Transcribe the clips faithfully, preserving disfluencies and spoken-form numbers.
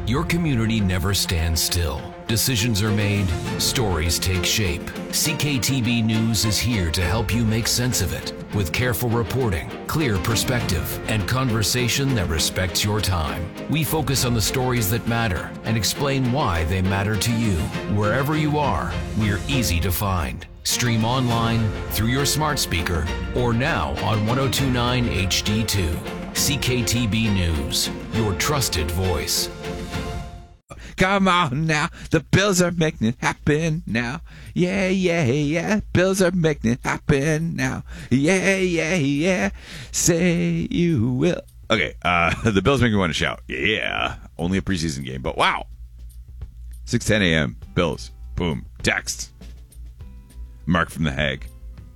Your community never stands still. Decisions are made, stories take shape. C K T B News is here to help you make sense of it with careful reporting, clear perspective, and conversation that respects your time. We focus on the stories that matter and explain why they matter to you. Wherever you are, we're easy to find. Stream online, through your smart speaker, or now on ten twenty-nine H D two. C K T B News, your trusted voice. Come on now, the Bills are making it happen now. Yeah, yeah, yeah, Bills are making it happen now. Yeah, yeah, yeah, say you will. Okay, uh, the Bills make me want to shout. Yeah, only a preseason game, but wow. six ten a.m., Bills, boom, text. Mark from The Hague.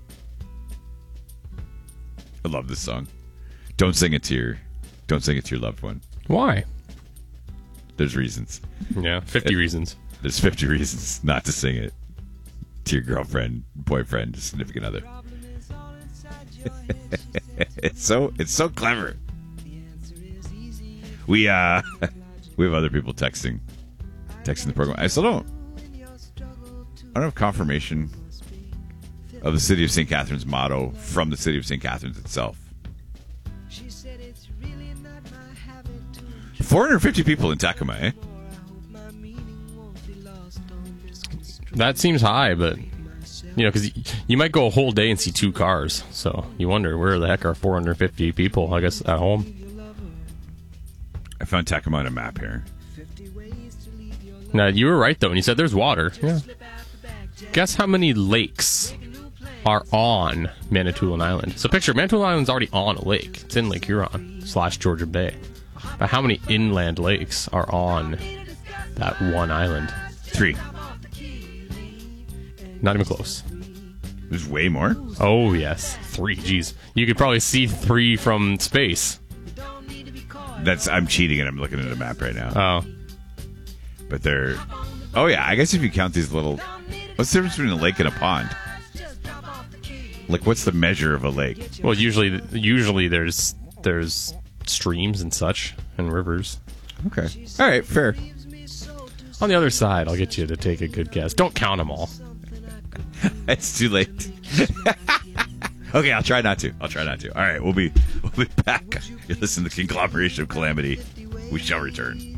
I love this song. Don't sing it to your, don't sing it to your loved one. Why? There's reasons. Yeah, fifty it, reasons. There's fifty reasons not to sing it to your girlfriend, boyfriend, significant other. it's so it's so clever. We uh we have other people texting texting the program. I still don't I don't have confirmation of the City of Saint Catharines motto from the City of Saint Catharines itself. four hundred fifty people in Takoma, eh? That seems high, but, you know, because you might go a whole day and see two cars. So you wonder, where the heck are four hundred fifty people, I guess, at home? I found Takoma on a map here. Now, you were right, though, when you said there's water. Yeah. Guess how many lakes are on Manitoulin Island? So picture, Manitoulin Island's already on a lake. It's in Lake Huron slash Georgia Bay. But how many inland lakes are on that one island? Three. Not even close. There's way more? Oh, yes. Three. Jeez. You could probably see three from space. That's I'm cheating and I'm looking at a map right now. Oh. But they're... Oh, yeah. I guess if you count these little... What's the difference between a lake and a pond? Like, what's the measure of a lake? Well, usually usually there's there's streams and such and rivers. Okay. All right. Fair. On the other side, I'll get you to take a good guess. Don't count them all. It's too late. Okay, I'll try not to. I'll try not to. All right, we'll be we'll be back. You listen to the Conglomeration of Calamity. We shall return.